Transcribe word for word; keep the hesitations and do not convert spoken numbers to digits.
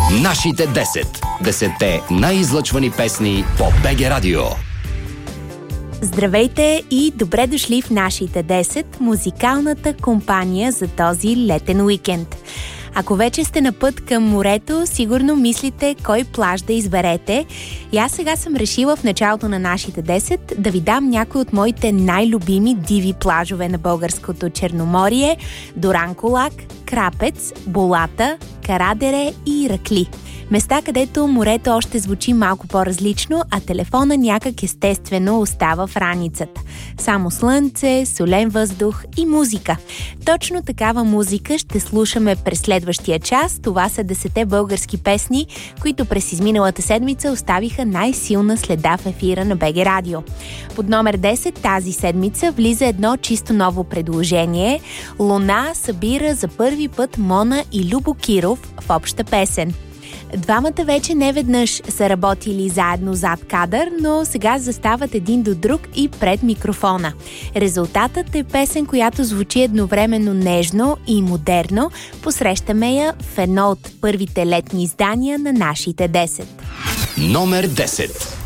Нашите десет. Десетте най-излъчвани песни по БГ Радио. Здравейте и добре дошли в Нашите десет, музикалната компания за този летен уикенд. Ако вече сте на път към морето, сигурно мислите кой плаж да изберете. И аз сега съм решила в началото на Нашите десет да ви дам някои от моите най-любими диви плажове на българското Черноморие: Дуранкулак, Крапец, Болата, Карадере и Иракли. Места, където морето още звучи малко по-различно, а телефона някак естествено остава в раницата. Само слънце, солен въздух и музика. Точно такава музика ще слушаме през следващия час. Това са десетте български песни, които през изминалата седмица оставиха най-силна следа в ефира на БГ Радио. Под номер десет тази седмица влиза едно чисто ново предложение. Луна събира за първи път Мона и Любо Киров в обща песен. Двамата вече неведнъж са работили заедно зад кадър, но сега застават един до друг и пред микрофона. Резултатът е песен, която звучи едновременно нежно и модерно. Посрещаме я в едно от първите летни издания на Нашите десет. Номер десет.